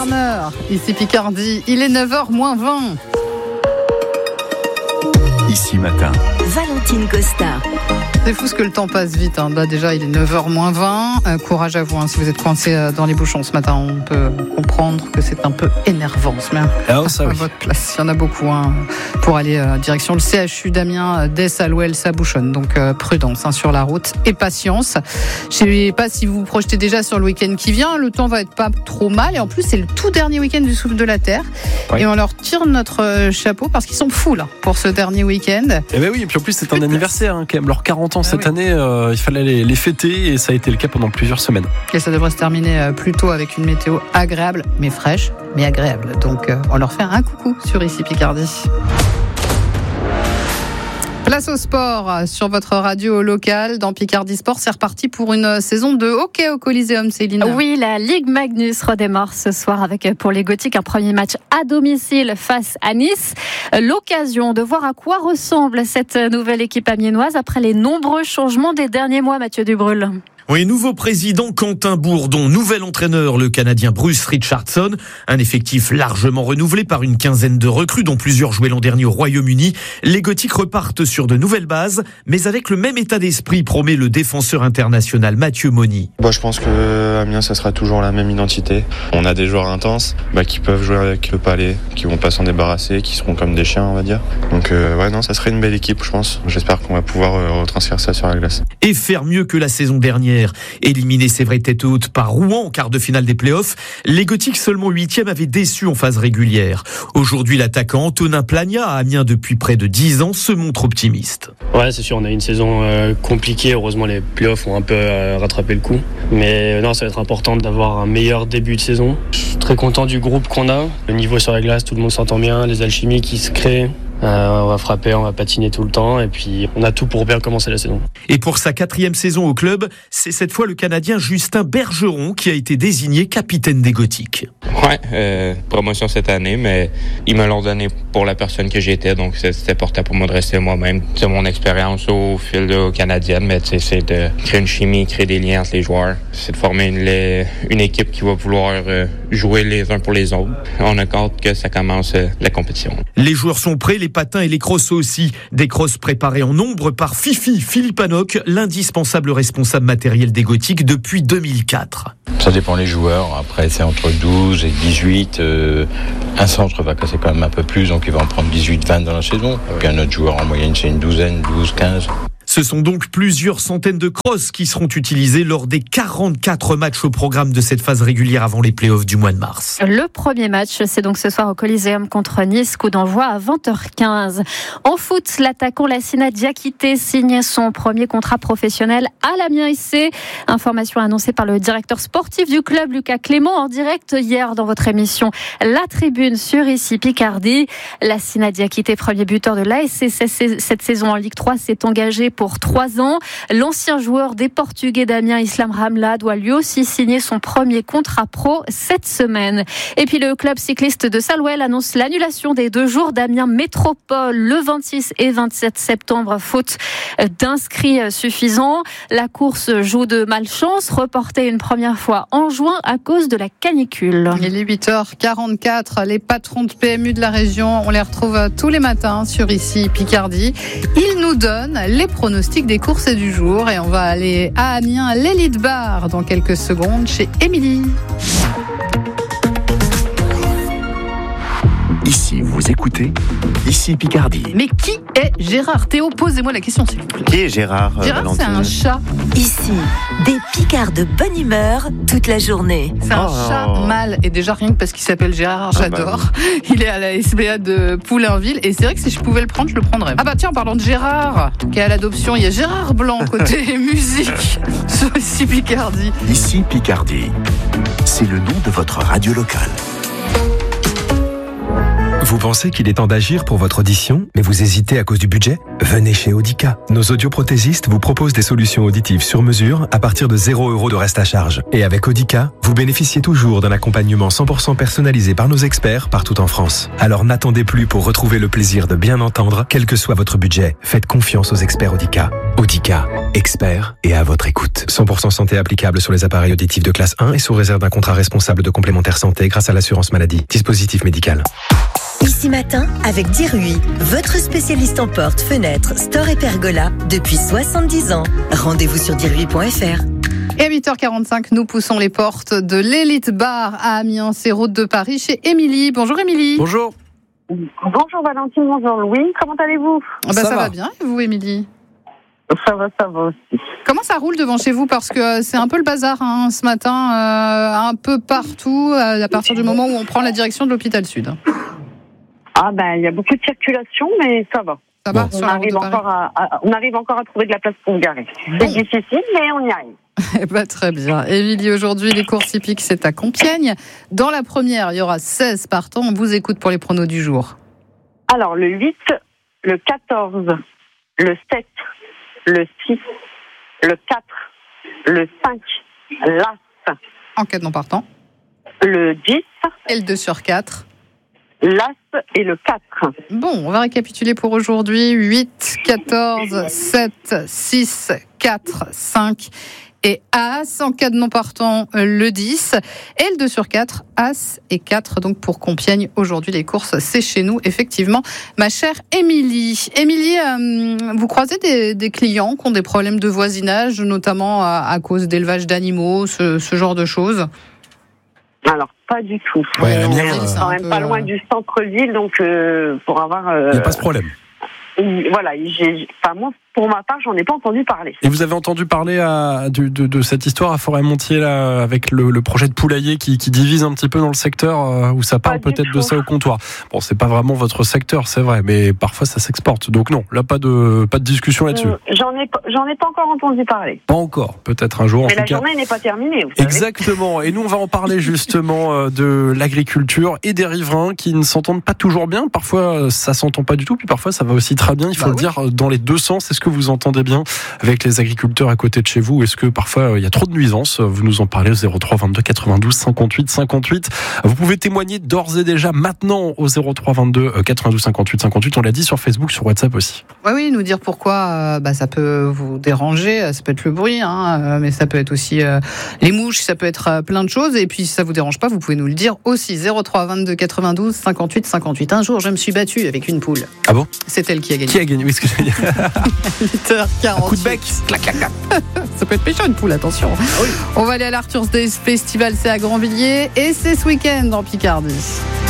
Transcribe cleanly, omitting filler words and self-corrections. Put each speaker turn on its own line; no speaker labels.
Garner, ici Picardie, il est 9h moins 20.
Ici matin,
Valentine Costa.
C'est fou ce que le temps passe vite. Déjà, il est 9h moins 20. Courage à vous si vous êtes coincé dans les bouchons ce matin. On peut comprendre que c'est un peu énervant. On se met à votre place. Il y en a beaucoup pour aller direction le CHU d'Amiens, Dess, Alouel, ça bouchonne. Donc prudence sur la route et patience. Je ne sais pas si vous vous projetez déjà sur le week-end qui vient. Le temps va être pas trop mal. Et en plus, c'est le tout dernier week-end du Souffle de la Terre. Oui. Et on leur tire notre chapeau parce qu'ils sont fous là, pour ce dernier week-end.
Et ben oui, et puis en plus, c'est un anniversaire quand même. Leurs 40 ans cette année, il fallait les fêter et ça a été le cas pendant plusieurs semaines.
Et ça devrait se terminer plus tôt avec une météo agréable, mais fraîche, mais agréable. Donc on leur fait un coucou sur Ici Picardie. Place au sport sur votre radio locale dans Picardie Sport. C'est reparti pour une saison de hockey au Coliseum, Céline.
Oui, la Ligue Magnus redémarre ce soir avec pour les Gothiques un premier match à domicile face à Nice. L'occasion de voir à quoi ressemble cette nouvelle équipe amiénoise après les nombreux changements des derniers mois, Mathieu Dubrul.
Oui, nouveau président Quentin Bourdon, nouvel entraîneur le Canadien Bruce Richardson, un effectif largement renouvelé par une quinzaine de recrues dont plusieurs jouaient l'an dernier au Royaume-Uni. Les Gothiques repartent sur de nouvelles bases, mais avec le même état d'esprit, promet le défenseur international Mathieu Moni.
Je pense que Amiens, ça sera toujours la même identité. On a des joueurs intenses qui peuvent jouer avec le palais, qui vont pas s'en débarrasser, qui seront comme des chiens, on va dire. Donc ça serait une belle équipe, je pense. J'espère qu'on va pouvoir retranscrire ça sur la glace.
Et faire mieux que la saison dernière. Éliminés, c'est vrai, tête haute par Rouen en quart de finale des playoffs, les Gothiques seulement 8e avaient déçu en phase régulière. Aujourd'hui, l'attaquant Antonin Plagna, à Amiens depuis près de 10 ans, se montre optimiste.
Ouais, c'est sûr, on a eu une saison compliquée. Heureusement, les playoffs ont un peu rattrapé le coup. Mais ça va être important d'avoir un meilleur début de saison. Je suis très content du groupe qu'on a. Le niveau sur la glace, tout le monde s'entend bien, les alchimies qui se créent. On va frapper, on va patiner tout le temps et puis on a tout pour bien commencer la saison.
Et pour sa 4e saison au club, c'est cette fois le Canadien Justin Bergeron qui a été désigné capitaine des Gothiques.
Ouais, promotion cette année, mais ils me l'ont donné pour la personne que j'étais, donc c'était important pour moi de rester moi-même. C'est mon expérience au fil de canadienne, mais c'est de créer une chimie, créer des liens entre les joueurs. C'est de former une équipe qui va vouloir jouer les uns pour les autres. On a hâte que ça commence la compétition.
Les joueurs sont prêts, les patins et les crosses aussi. Des crosses préparées en nombre par Philippe Hanoc, l'indispensable responsable matériel des Gothiques depuis 2004.
Ça dépend les joueurs. Après, c'est entre 12 et 18. Un centre va casser quand même un peu plus, donc il va en prendre 18-20 dans la saison. Puis un autre joueur, en moyenne, c'est une douzaine, 12-15.
Ce sont donc plusieurs centaines de crosses qui seront utilisées lors des 44 matchs au programme de cette phase régulière avant les playoffs du mois de mars.
Le premier match, c'est donc ce soir au Coliseum contre Nice, coup d'envoi à 20h15. En foot, l'attaquant Lassina Diakité signe son premier contrat professionnel à l'Amiens SC. Information annoncée par le directeur sportif du club, Lucas Clément, en direct hier dans votre émission La Tribune sur Ici Picardie. Lassina Diakité, premier buteur de l'ASC cette saison en Ligue 3, s'est engagé pour 3 ans. L'ancien joueur des Portugais d'Amiens, Islam Ramla, doit lui aussi signer son premier contrat pro cette semaine. Et puis le club cycliste de Salouel annonce l'annulation des 2 jours d'Amiens Métropole le 26 et 27 septembre, faute d'inscrits suffisants. La course joue de malchance, reportée une première fois en juin à cause de la canicule.
Il est 8h44, les patrons de PMU de la région, on les retrouve tous les matins sur Ici Picardie. Ils nous donnent les pronostic des courses du jour et on va aller à Amiens, l'Elite Bar dans quelques secondes chez Émilie.
Ici, vous écoutez Ici Picardie.
Mais qui est Gérard Théo? Posez-moi la question, s'il vous plaît.
Qui est Gérard?
Gérard, c'est un chat.
Ici, des Picards de bonne humeur toute la journée.
C'est un chat mâle. Et déjà, rien que parce qu'il s'appelle Gérard, j'adore. Il est à la SBA de Poulainville. Et c'est vrai que si je pouvais le prendre, je le prendrais. Ah bah tiens, en parlant de Gérard, qui est à l'adoption, il y a Gérard Blanc côté musique sur Ici Picardie.
Ici Picardie. C'est le nom de votre radio locale.
Vous pensez qu'il est temps d'agir pour votre audition, mais vous hésitez à cause du budget ? Venez chez Audica. Nos audioprothésistes vous proposent des solutions auditives sur mesure à partir de 0 € de reste à charge. Et avec Audica, vous bénéficiez toujours d'un accompagnement 100% personnalisé par nos experts partout en France. Alors n'attendez plus pour retrouver le plaisir de bien entendre, quel que soit votre budget. Faites confiance aux experts Audica. Audica, experts et à votre écoute. 100% santé applicable sur les appareils auditifs de classe 1 et sous réserve d'un contrat responsable de complémentaire santé grâce à l'assurance maladie. Dispositif médical.
Ici Matin, avec Dirui, votre spécialiste en portes, fenêtres, stores et pergola depuis 70 ans. Rendez-vous sur dirui.fr.
Et à 8h45, nous poussons les portes de l'Elite Bar à Amiens, c'est route de Paris, chez Émilie. Bonjour Émilie.
Bonjour.
Bonjour Valentine, bonjour Louis, comment allez-vous ?
Ça va bien, et vous Émilie ?
Ça va aussi.
Comment ça roule devant chez vous ? Parce que c'est un peu le bazar ce matin, un peu partout, à partir du moment où on prend la direction de l'hôpital Sud.
Il y a beaucoup de circulation, mais ça va.
Ça va,
on arrive encore à trouver de la place pour garer. C'est difficile, mais on y arrive.
Très bien. Émilie, aujourd'hui, les courses hippiques, c'est à Compiègne. Dans la première, il y aura 16 partants. On vous écoute pour les pronos du jour.
Alors, le 8, le 14, le 7, le 6, le 4, le 5, l'As.
En cas de non partant.
Le 10.
Et le 2 sur 4.
L'As et le 4.
Bon, on va récapituler pour aujourd'hui. 8, 14, 7, 6, 4, 5 et As. En cas de non partant, le 10. Et le 2 sur 4, As et 4. Donc pour Compiègne, aujourd'hui, les courses, c'est chez nous, effectivement. Ma chère Émilie. Émilie, vous croisez des clients qui ont des problèmes de voisinage, notamment à cause d'élevage d'animaux, ce genre de choses ?
Alors, pas du tout.
Ouais,
on est quand même pas loin du centre-ville, donc pour avoir...
Il n'y a pas ce problème.
Voilà, moi, pour ma part, j'en ai pas entendu parler.
Et vous avez entendu parler de cette histoire à Forêt-Montier, là, avec le projet de poulailler qui divise un petit peu dans le secteur, où ça parle peut-être de ça au comptoir. Bon, c'est pas vraiment votre secteur, c'est vrai, mais parfois ça s'exporte. Donc non, là, pas de discussion là-dessus.
J'en ai pas encore entendu parler.
Pas encore, peut-être un jour.
Mais la journée n'est pas terminée, vous savez.
Exactement. Et nous, on va en parler justement de l'agriculture et des riverains qui ne s'entendent pas toujours bien. Parfois, ça s'entend pas du tout, puis parfois, ça va aussi très bien. Il faut le dire dans les deux sens. Est-ce que vous entendez bien avec les agriculteurs à côté de chez vous ? Est-ce que parfois il y a trop de nuisances ? Vous nous en parlez au 03 22 92 58 58. Vous pouvez témoigner d'ores et déjà maintenant au 03 22 92 58 58. On l'a dit sur Facebook, sur WhatsApp aussi.
Oui, nous dire pourquoi ça peut vous déranger. Ça peut être le bruit, mais ça peut être aussi les mouches, ça peut être plein de choses. Et puis si ça vous dérange pas, vous pouvez nous le dire aussi. 03 22 92 58 58. Un jour, je me suis battue avec une poule.
Ah bon ?
C'est elle qui a gagné.
Qui a gagné ? Oui, ce que je veux dire.
8h48.
Un coup de bec, clac, clac, clac.
Ça peut être méchant une poule, attention.
Ah oui.
On va aller à l'Arthur's Days Festival, c'est à Grandvilliers et c'est ce week-end en Picardie.